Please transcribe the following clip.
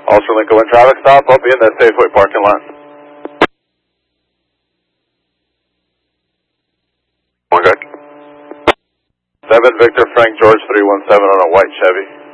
Ulster Lincoln 1 traffic stop, I'll be in that Safeway parking lot. 1 good. 7 Victor Frank George 317 on a white Chevy.